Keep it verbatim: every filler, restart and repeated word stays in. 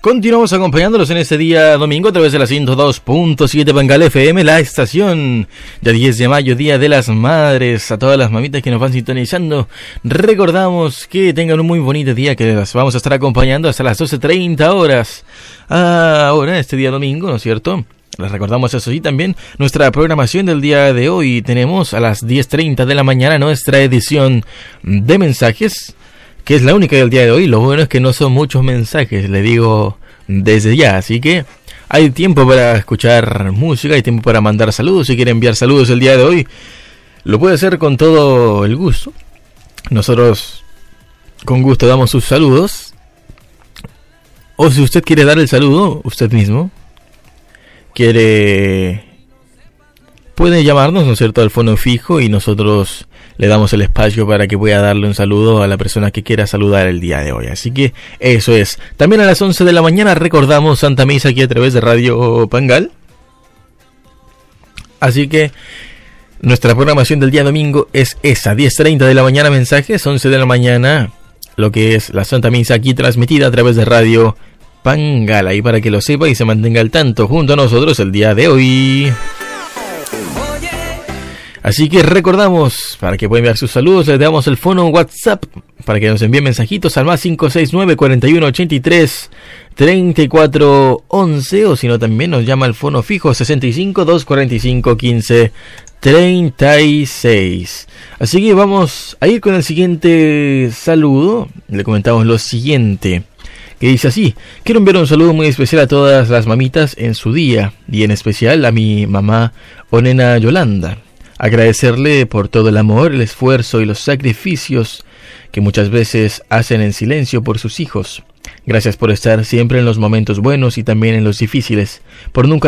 Continuamos acompañándolos en este día domingo a través de la ciento dos punto siete Pangal F M, la estación de diez de mayo, Día de las Madres. A todas las mamitas que nos van sintonizando, recordamos que tengan un muy bonito día, que las vamos a estar acompañando hasta las doce treinta horas. Ahora, este día domingo, ¿no es cierto? Les recordamos eso y también nuestra programación del día de hoy. Tenemos a las diez treinta de la mañana nuestra edición de mensajes, que es la única del día de hoy. Lo bueno es que no son muchos mensajes, le digo desde ya, así que hay tiempo para escuchar música, hay tiempo para mandar saludos. Si quiere enviar saludos el día de hoy, lo puede hacer con todo el gusto. Nosotros con gusto damos sus saludos. O si usted quiere dar el saludo, usted mismo quiere, puede llamarnos, ¿no es cierto?, al fono fijo, y nosotros le damos el espacio para que pueda darle un saludo a la persona que quiera saludar el día de hoy. Así que eso es. También a las once de la mañana recordamos Santa Misa aquí a través de Radio Pangal. Así que nuestra programación del día domingo es esa: diez treinta de la mañana mensajes, once de la mañana lo que es la Santa Misa aquí transmitida a través de Radio Pangal, ahí para que lo sepa y se mantenga al tanto junto a nosotros el día de hoy. Así que recordamos, para que puedan enviar sus saludos, les damos el fono WhatsApp para que nos envíen mensajitos al más cinco seis nueve, cuarenta y uno, ochenta y tres, treinta y cuatro, once, o si no también nos llama al fono fijo sesenta y cinco, doscientos cuarenta y cinco, quince, treinta y seis. Así que vamos a ir con el siguiente saludo. Le comentamos lo siguiente, que dice así: quiero enviar un saludo muy especial a todas las mamitas en su día, y en especial a mi mamá Onena Yolanda. Agradecerle por todo el amor, el esfuerzo y los sacrificios que muchas veces hacen en silencio por sus hijos. Gracias por estar siempre en los momentos buenos y también en los difíciles, por nunca